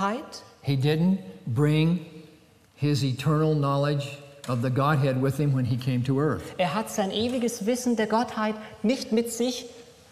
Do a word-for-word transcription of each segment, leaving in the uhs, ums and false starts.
Gottheit. He didn't bring his eternal knowledge of the Godhead with him when he came to earth. Er hat sein ewiges Wissen der Gottheit nicht mit sich,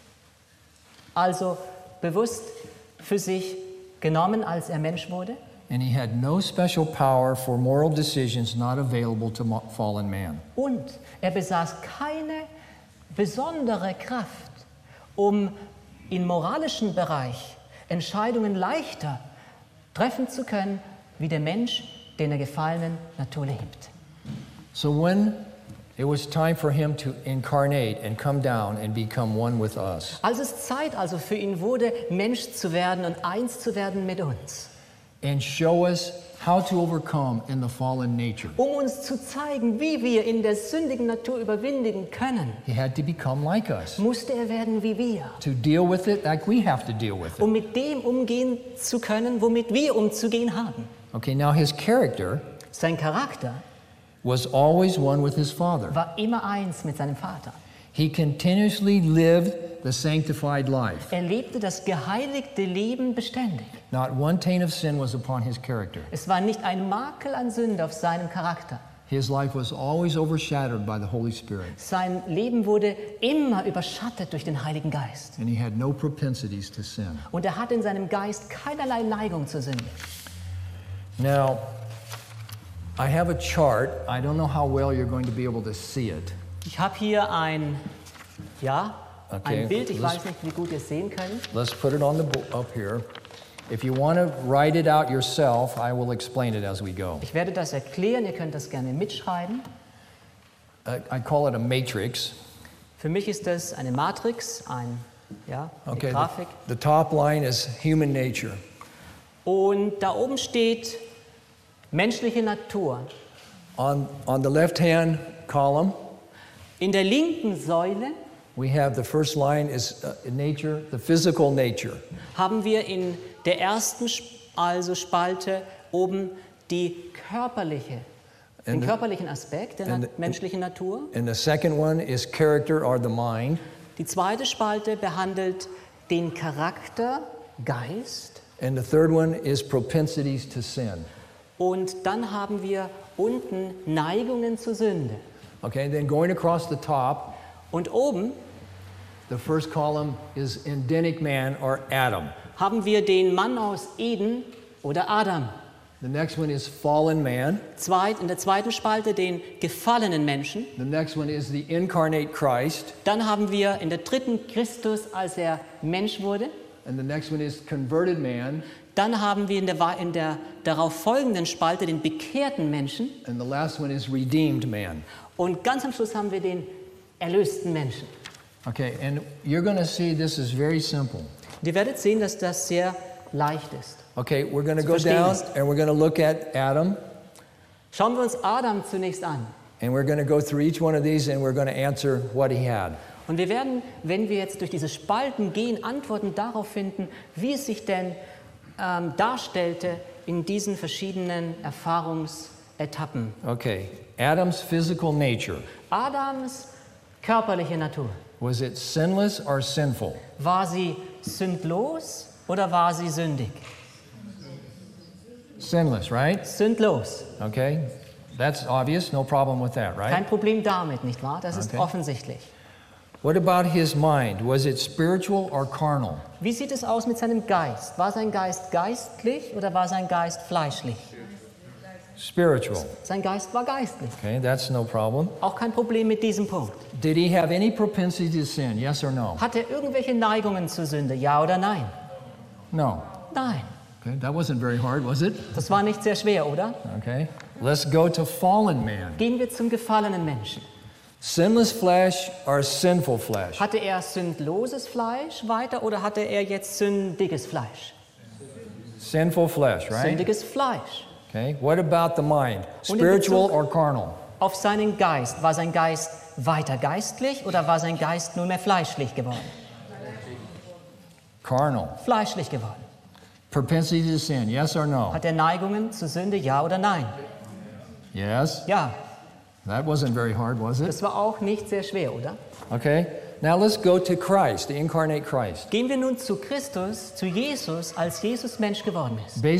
also bewusst für sich genommen, als er Mensch wurde. And he had no special power for moral decisions not available to mo- fallen man. Und er besaß keine besondere Kraft, um im moralischen Bereich Entscheidungen leichter treffen zu können, wie der Mensch, den der gefallenen Natur lebt. So when it was time for him to incarnate and come down and become one with us, Als es Zeit also für ihn wurde, Mensch zu werden und eins zu werden mit uns, and show us how to overcome in the fallen nature, um uns zu zeigen, wie wir in der sündigen Natur überwinden können, he had to become like us, musste er werden wie wir, to deal with it like we have to deal with it. um mit dem umgehen zu können, womit wir umzugehen haben. Okay, now his character Sein Charakter was always one with his Father. war immer eins mit seinem Vater. He continuously lived the sanctified life. Er lebte das geheiligte Leben beständig. Not one taint of sin was upon his character. Es war nicht ein Makel an Sünde auf seinem Charakter. His life was always overshadowed by the Holy Spirit, Sein Leben wurde immer überschattet durch den Heiligen Geist. and he had no propensities to sin. Und er hatte in seinem Geist keinerlei Neigung zur Sünde. Now, I have a chart. I don't know how well you're going to be able to see it. Ich habe hier ein, ja, Okay, ein Bild. Ich let's- weiß nicht, wie gut ihr es sehen könnt. Let's put it on the bo- up here. If you want to write it out yourself, I will explain it as we go. Ich werde das erklären. Ihr könnt das gerne mitschreiben. Uh, I call it a matrix. Für mich ist das eine Matrix, ein, ja, eine Okay, Grafik. the, the top line is human nature. Und da oben steht menschliche Natur. On, on the left-hand column, In der linken Säule we have the first line is uh, nature, the physical nature. haben wir in der ersten Sp- also Spalte oben die körperliche, den And the- körperlichen Aspekt der and na the- menschlichen Natur. And the second one is character or the mind. Die zweite Spalte behandelt den Charakter, Geist. And the third one is propensities to sin. Und dann haben wir unten Neigungen zur Sünde. Okay, then going across the top, Und oben the first column is Edenic man or Adam. haben wir den Mann aus Eden oder Adam. The next one is fallen man. Zweit, in der zweiten Spalte den gefallenen Menschen. The next one is the incarnate Christ. Dann haben wir in der dritten Christus, als er Mensch wurde. And the next one is converted man. Dann haben wir in der, wa- in der darauf folgenden Spalte den bekehrten Menschen. And the last one is redeemed man. Und ganz am Schluss haben wir den erlösten Menschen. Okay, and you're going to see this is very simple. Und ihr werdet sehen, dass das sehr leicht ist. Okay, we're going to Zu go verstehen down ist. and we're going to look at Adam. Schauen wir uns Adam zunächst an. And we're going to go through each one of these and we're going to answer what he had. Und wir werden, wenn wir jetzt durch diese Spalten gehen, Antworten darauf finden, wie es sich denn ähm, darstellte in diesen verschiedenen Erfahrungsetappen. Okay, Adam's physical nature. Adams körperliche Natur. Was it sinless or sinful? War sie sündlos oder war sie sündig? Sinless, right? Sündlos. Okay, that's obvious, no problem with that, Kein right? Problem damit, nicht wahr? Das ist Okay. offensichtlich. What about his mind? Was it spiritual or carnal? Wie sieht es aus mit seinem Geist? War sein Geist geistlich oder war sein Geist fleischlich? Spiritual. Sein Geist war geistlich. Okay, that's no problem. Auch kein Problem mit diesem Punkt. Did he have any propensity to sin? Yes or no? Hat er irgendwelche Neigungen zur Sünde? Ja oder nein? No. Nein. Okay, that wasn't very hard, was it? Das war nicht sehr schwer, oder? Okay, let's go to fallen man. Gehen wir zum gefallenen Menschen. Sinless flesh or sinful flesh? Hatte er sündloses Fleisch weiter oder hatte er jetzt sündiges Fleisch? Sinful flesh, right? Sündiges Fleisch. Okay, what about the mind? Und in Spiritual Bezug- or carnal? Auf seinen Geist. War sein Geist weiter geistlich oder war sein Geist nunmehr fleischlich geworden? Carnal. Fleischlich geworden. Propensity to sin, yes or no? Hat er Neigungen zur Sünde? Ja oder nein? Yes. Ja. That wasn't very hard, was it? Das war auch nicht sehr schwer, oder? Okay, now let's go to Christ, the incarnate Christ. Gehen wir nun zu Christus, zu Jesus, als Jesus Mensch geworden ist.